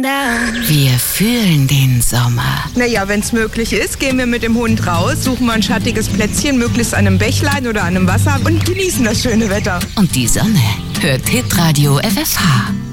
Wir fühlen den Sommer. Naja, wenn es möglich ist, gehen wir mit dem Hund raus, suchen mal ein schattiges Plätzchen, möglichst an einem Bächlein oder an einem Wasser und genießen das schöne Wetter. Und die Sonne hört Hitradio FFH.